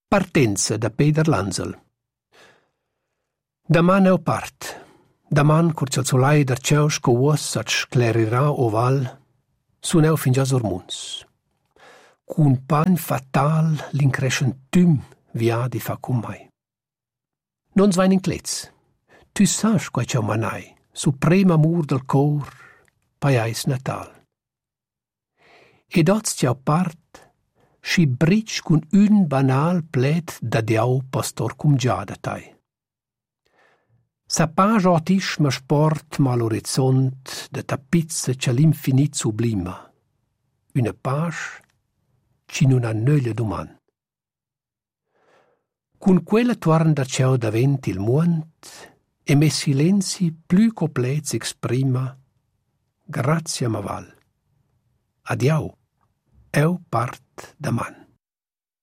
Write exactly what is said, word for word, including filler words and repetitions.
Partenza da Peter Lanzel. Daman eu part. Daman, curțel solai dar ceus co uos at sclerirà oval, suneu fingià sormuns. Cun pan fatal l'increscent tüm via di fa cum mai. Non svein in clets. Tu sas quai ciao manai, suprem amor del cor, paiais natal. Ed oz ciao part, schi bric cun un banal plet da diau pastor cum giada tai. Sa page otisch ma sport mal orizzont de tapizza c'è l'infinit sublima. Una page ci non ha nölle duman. Cun quella tuarn da ciao davent il muont e me silenzi plü complets exprima Grazia ma val. Adiau, eu part daman.